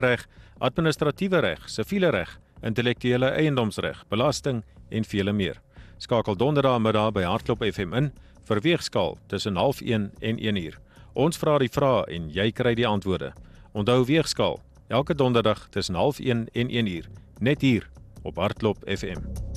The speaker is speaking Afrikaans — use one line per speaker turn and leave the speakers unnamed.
reg, administratiewe reg, siviele reg, intellektuele eiendomsreg, belasting en vele meer. Skakel donderdagmiddag by Hartklop FM in vir Weegskaal tussen 12:30 en 1:00. Ons vra die vrae en jy kry die antwoorde. Onthou Weegskaal, elke donderdag tussen 12:30 en 1:00, net hier op Hartklop FM.